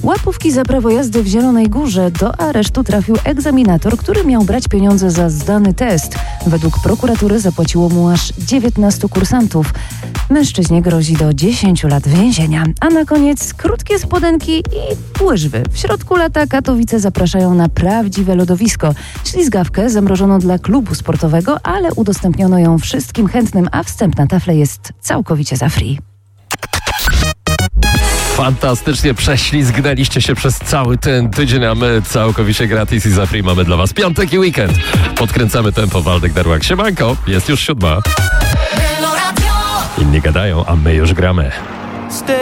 Łapówki za prawo jazdy w Zielonej Górze. Do aresztu trafił egzaminator, który miał brać pieniądze za zdany test. Według prokuratury zapłaciło mu aż 19 kursantów. Mężczyźnie grozi do 10 lat więzienia. A na koniec krótkie spodenki i łyżwy. W środku lata Katowice zapraszają na prawdziwe lodowisko. Ślizgawkę zamrożono dla klubu sportowego, ale udostępniono ją wszystkim chętnym, a wstęp na tafle jest całkowicie za free. Fantastycznie prześlizgnęliście się przez cały ten tydzień, a my całkowicie gratis i za free mamy dla was piątek i weekend. Podkręcamy tempo. Waldek Darłak. Siemanko, jest już 7. Inni gadają, a my już gramy.